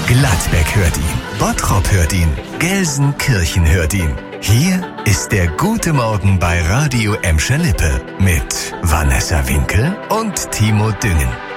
Gladbeck hört ihn, Bottrop hört ihn, Gelsenkirchen hört ihn. Hier ist der Gute Morgen bei Radio Emscher Lippe mit Vanessa Winkel und Timo Düngen.